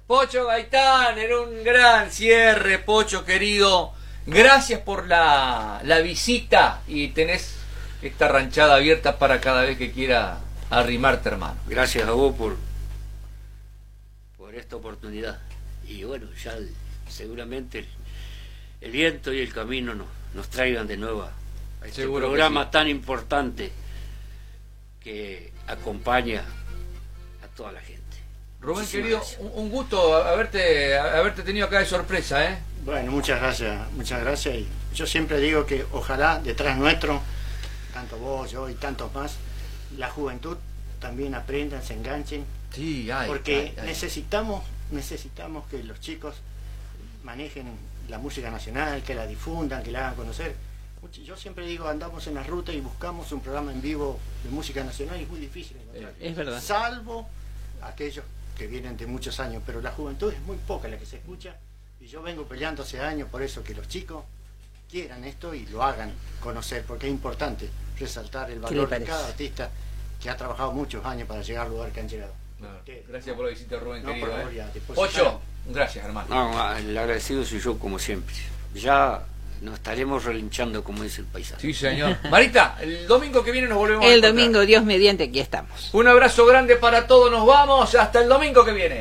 Pocho Gaitán, era un gran cierre, Pocho querido. Gracias por la visita y tenés esta ranchada abierta para cada vez que quiera arrimarte, hermano. Gracias a vos por esta oportunidad. Y bueno, ya seguramente el viento y el camino nos traigan de nuevo a este programa tan importante que acompaña a toda la gente. Rubén, querido, un gusto haberte tenido acá de sorpresa, ¿eh? Bueno, muchas gracias. Y yo siempre digo que ojalá detrás nuestro, tanto vos, yo y tantos más, la juventud también aprendan, se enganchen, sí, porque necesitamos que los chicos manejen la música nacional, que la difundan, que la hagan conocer. Yo siempre digo, andamos en la ruta y buscamos un programa en vivo de música nacional y es muy difícil encontrar. Es verdad. Salvo aquellos que vienen de muchos años, pero la juventud es muy poca la que se escucha, y yo vengo peleando hace años por eso, que los chicos quieran esto y lo hagan conocer, porque es importante resaltar el valor de cada artista que ha trabajado muchos años para llegar al lugar que han llegado. Gracias por la visita, Rubén, querido. Por favor, Pocho, gracias, hermano. No, el agradecido soy yo, como siempre. Ya nos estaremos relinchando, como dice el paisaje. Sí, señor. Marita, el domingo que viene nos volvemos a El encontrar. domingo, Dios mediante, aquí estamos. Un abrazo grande para todos, nos vamos hasta el domingo que viene.